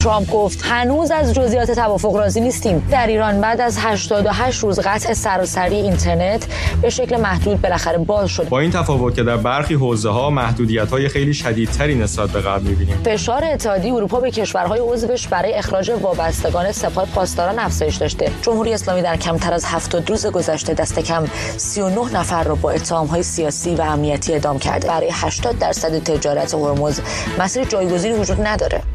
ترامپ گفت هنوز از جزئیات توافق راضی نیستیم. در ایران بعد از 88 روز قطع سراسری اینترنت به شکل محدود بالاخره باز شد. با این تفاوت که در برخی حوزه‌ها محدودیت‌های خیلی شدیدتری نسبت به قبل می‌بینیم. فشار اتحادیه اروپا به کشورهای عضوش برای اخراج وابستگان سپاه پاسداران افزایش داشته. جمهوری اسلامی در کمتر از 70 روز گذشته دست کم 39 نفر را با اتهام‌های سیاسی و امنیتی اعدام کرده. برای 80% تجارت هرمز مسیر جایگزینی وجود نداره.